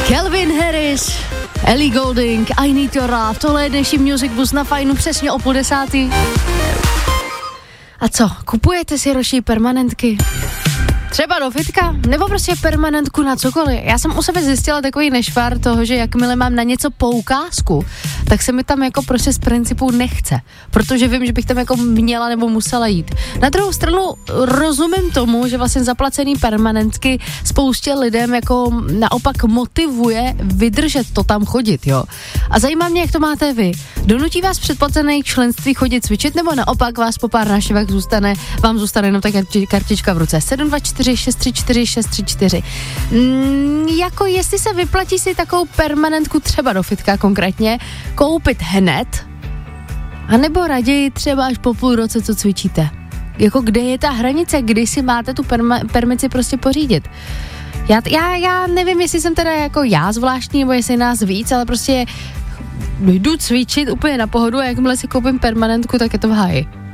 Calvin Harris, Ellie Goulding, I Need Your Love, tohle je dnešní Music Bus na Fajnu přesně o 10:30. A co, kupujete si roční permanentky? Třeba do fitka, nebo prostě permanentku na cokoliv. Já jsem u sebe zjistila takový nešvar toho, že jakmile mám na něco poukázku, tak se mi tam jako prostě z principu nechce, protože vím, že bych tam jako měla nebo musela jít. Na druhou stranu rozumím tomu, že vlastně zaplacený permanentky spoustě lidem jako naopak motivuje vydržet to tam chodit, jo. A zajímá mě, jak to máte vy. Donutí vás předplacené členství chodit cvičit, nebo naopak vás po pár návštěvách vám zůstane jenom ta kartička v ruce? 724 634 634. Jako jestli se vyplatí si takovou permanentku třeba do fitka konkrétně koupit hned, anebo raději třeba až po půl roce, co cvičíte. Jako kde je ta hranice, kdy si máte tu permici prostě pořídit. Já nevím, jestli jsem teda jako já zvláštní, nebo jestli nás víc, ale prostě jdu cvičit úplně na pohodu a jakmile si koupím permanentku, tak je to v háji.